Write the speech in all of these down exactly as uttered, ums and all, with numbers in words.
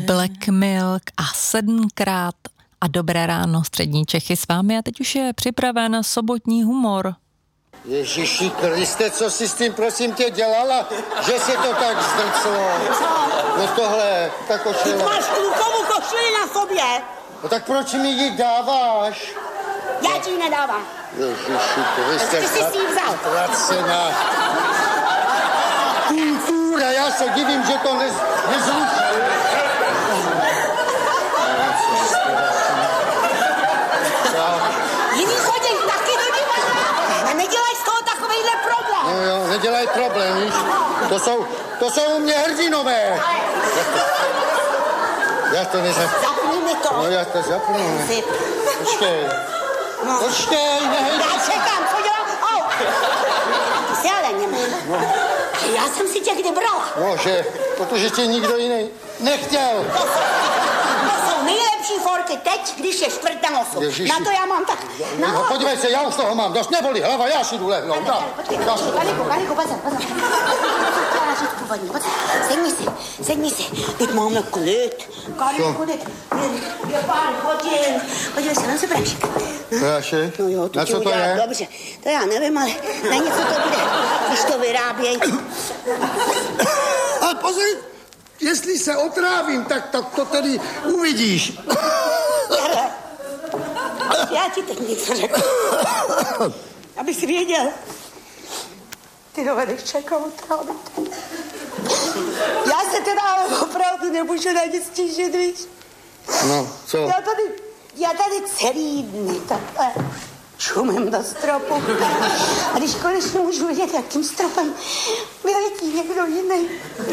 Black Milk a sedmkrát a dobré ráno střední Čechy s vámi a teď už je připraven sobotní humor. Ježiši Kriste, co jsi s tím prosím tě dělala, že se to tak zdrclo? No tohle, ta košile. Ty máš klukovou košili na sobě. No tak proč mi ji dáváš? Já ti ji nedávám. Ježiši Kriste. Ty jsi si ji vzal. Ztracená. Kultura, já se divím, že to nez, nezruší. Jiný chodí taky do divadla. A nedělaj z toho takovejhle problém. No jo, nedělaj problém, víš? To jsou, to jsou u mě hrdinové. Já to nezapnu. Zapni mi to. No já to zapnu. Zip. Počkej. No. Počkej, nehej. Já čekám, co dělám? Au. Ty jsi ale němý. No. Já jsem si tě kdy brala. No, že, protože tě nikdo jiný nechtěl. To jsou, to jsou nejlepší forky teď, když je čtvrt na nosu. Ježiši. Na to já mám tak. No, no podívej se, já už toho mám dost, nebolí hlava, já si jdu lehnout. Počkej, Kaliku, Kaliku, pozor, pozor. Já říct původní, pozor. Sedni si, sedni si. Teď máme klid. Kaliku, klid. Je, je pár hodin. Podívej se, na se prašik. Prášek? No jo, to na ti co to udělám je? dobře. To já nevím, ale na něco to bude, když to vyrábějí. Ale pozor, jestli se otrávím, tak, tak to tedy uvidíš. Já ti teď něco řeknu. Abys věděl. Ty dovedeš čekat otrávit. Já se teda ale opravdu nemůžu na nic stížit, víš? No, co? Já tady, já tady celý dny takhle čumím do stropu. A když konečně můžu vidět, jak tím stropem vyletí někdo jiný.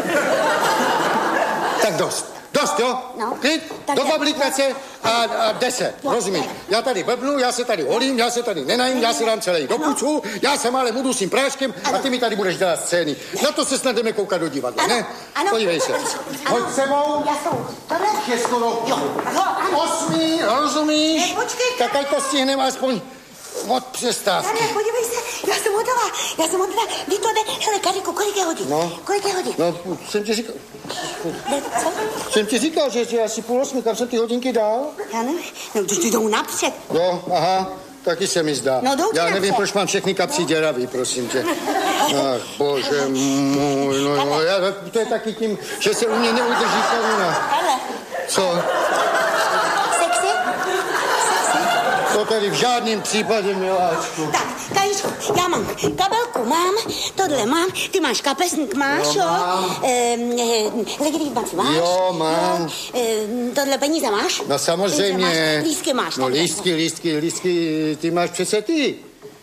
Tak dost. Dost, jo? No. Klid, Tak do já- bablíkace a, a deset, No. rozumíš? Já tady blbnu, já se tady holím, já se tady nenajím, já se dám celý do pucu, já se málem budu s tím práškem a ty mi tady budeš dělat scény. Na to se snad jdeme koukat do divadla, Ano, ne? ano. Podívej se. Ano. Hoď sebou. Já jsou. Tohle? Je skoro Jo. Ano, ano. osmý, rozumíš? Ne, počkej. Tak ať to stihneme aspoň od přestávky. Ne, podívej se, já jsem hotová, já jsem hotová, ví to jde, hele, Kariku, kolik je hodin? No. Kolik je hodin? No, jsem ti říkal, Ne, co? jsem ti říkal, že je asi půl osmi, kam jsem ty hodinky dal? Já nevím, no, ty jdou napřed. Jo, aha, taky se mi zdá. No, jdou ti Já nevím, napřed. proč mám všechny kapsy děravý, prosím tě. Ach, bože můj, no, no, já, to je taky tím, že se u mě neudrží koruna. Hele, Co? sexy? Sexy? To tady v žádném případě, miláčku. Tak, Kajíčku, já mám kabelku, mám, tohle mám, ty máš kapesník, máš, Jo, jo? mám. Ehm, eh, legitimaci máš? Jo, mám. Jo, ehm, tohle peníze máš? No samozřejmě. Peníze máš, lístky máš. No takhle. lístky, lístky, lístky, ty máš přece ty.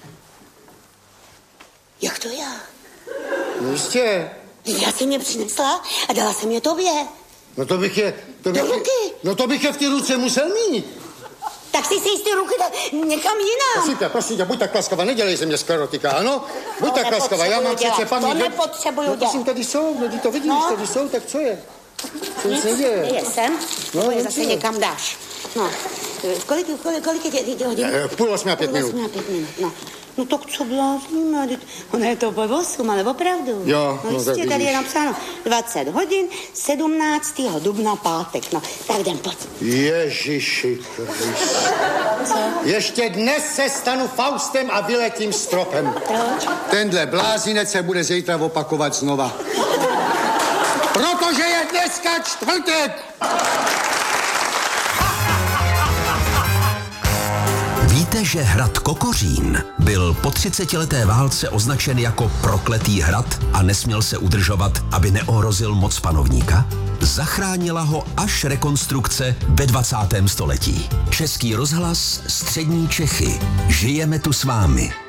Jak to já? No jistě. Já jsem je přinesla a dala jsem je tobě. No to bych je... To bych Do je, ruky. no to bych je v ty ruce musel mít. Tak si si ty ruky dal někam jinam. Prosím tě, prosím tě, buď tak laskavá, nedělej ze mě skorotika, ano? Buď To tak laskavá, já mám nepotřebuju přece dělat, paměť. to nepotřebuju No prosím, dělat. tady jsou, no ty to vidíš, No. tady jsou, tak co je? Co Nic, se děje? je sem, No, no, je dobře. zase někam dáš. No, kolik, kolik, kolik je tě, tě hodin? Eh, Půl osmi a pět Půl minut. osmi a pět minut, no. No tak co blázníme, teď ono je to po osm, ale opravdu. Jo, no, no, jistě, tak tady je vidíš. napsáno dvacet hodin, sedmnáctého dubna pátek, no, tak jdem, pojď. Ježiši Kriste. Ještě dnes se stanu Faustem a vyletím stropem. Proč? Tenhle blázinec se bude zítra opakovat znova. Protože je dneska čtvrtek. Víte, že hrad Kokořín byl po třicetileté válce označen jako prokletý hrad a nesměl se udržovat, aby neohrozil moc panovníka? Zachránila ho až rekonstrukce ve dvacátém století. Český rozhlas, střední Čechy. Žijeme tu s vámi.